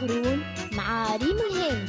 قرون مع ريم الهاني.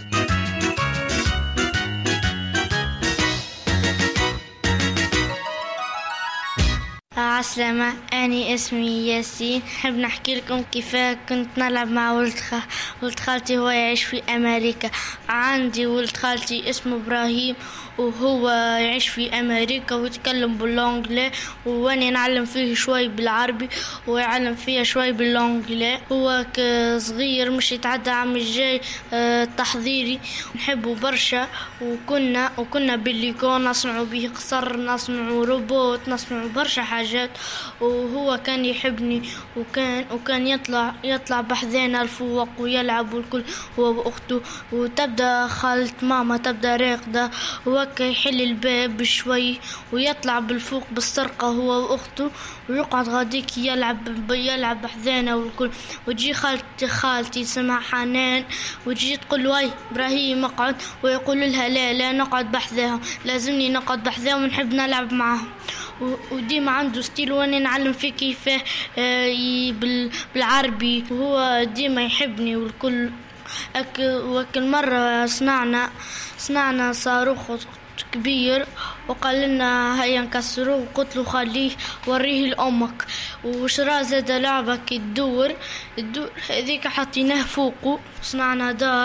عسلامة، أنا اسمي ياسين. نحب نحكي لكم كيف كنت نلعب مع ولد خالتي. هو يعيش في أمريكا. عندي ولد خالتي اسمه إبراهيم، وهو يعيش في أمريكا ويتكلم باللونجلي، وأنا نعلم فيه شوي بالعربي ويعلم فيه شوي باللونجلي. هو صغير مش يتعدى عام الجاي تحضيري. نحبه برشا، وكنا بالليكو نصنعوا به قصر، نصنعوا روبوت، نصنعوا برشا حاجات. وهو كان يحبني، وكان يطلع بحذانا الفوق ويلعب والكل هو واخته. وتبدا خالة ماما تبدا راقده، وهكا يحل الباب بشوي ويطلع بالفوق بالسرقه هو واخته، ويقعد غاديك يلعب بحذانا والكل. وتجي خالتي اسمها حنان، وتجي تقول له هاي ابراهيم اقعد، ويقول لها لا نقعد بحذاهم، لازمني نقعد بحذاهم ونحب نلعب معهم. وديما عنده ستيل، وانا نعلم فيه كيف بالعربي، وهو ديما يحبني والكل. وكل مرة صنعنا صاروخ كبير، وقال لنا هيا نكسروه، وقلت له خليه وريه لأمك. وشرا زاد لعبة كي الدور هذيك حطيناه فوقه، صنعنا دار.